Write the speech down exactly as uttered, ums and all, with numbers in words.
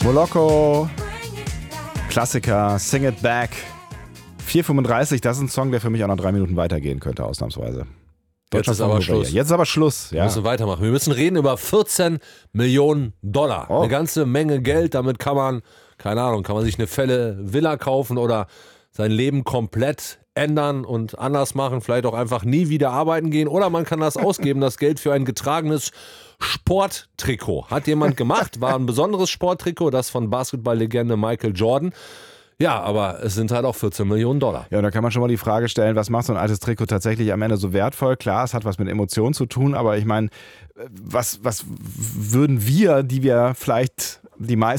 Moloko, Klassiker, Sing It Back. vier fünfunddreißig, das ist ein Song, der für mich auch noch drei Minuten weitergehen könnte, ausnahmsweise. Jetzt ist aber Schluss. Jetzt ist aber Schluss. Ja. Wir müssen weitermachen. Wir müssen reden über vierzehn Millionen Dollar. Oh. Eine ganze Menge Geld. Damit kann man, keine Ahnung, kann man sich eine felle Villa kaufen oder sein Leben komplett ändern und anders machen. Vielleicht auch einfach nie wieder arbeiten gehen. Oder man kann das ausgeben, das Geld für ein getragenes Sporttrikot. Hat jemand gemacht. War ein besonderes Sporttrikot, das von Basketballlegende Michael Jordan. Ja, aber es sind halt auch vierzehn Millionen Dollar. Ja, und da kann man schon mal die Frage stellen, was macht so ein altes Trikot tatsächlich am Ende so wertvoll? Klar, es hat was mit Emotionen zu tun, aber ich meine, was, was würden wir, die wir vielleicht die meisten